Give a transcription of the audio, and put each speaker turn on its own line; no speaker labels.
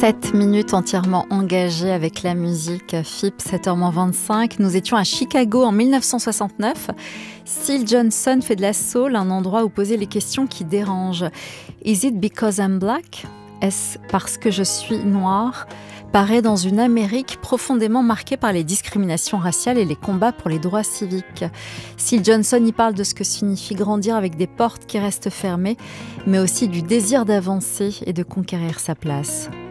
7 minutes entièrement engagées avec la musique. FIP 7h25. Nous étions à Chicago en 1969. Syl Johnson fait de la soul, un endroit où poser les questions qui dérangent. Is it because I'm black? Est-ce parce que je suis noire? Paraît dans une Amérique profondément marquée par les discriminations raciales et les combats pour les droits civiques. Syl Johnson y parle de ce que signifie grandir avec des portes qui restent fermées, mais aussi du désir d'avancer et de conquérir sa place.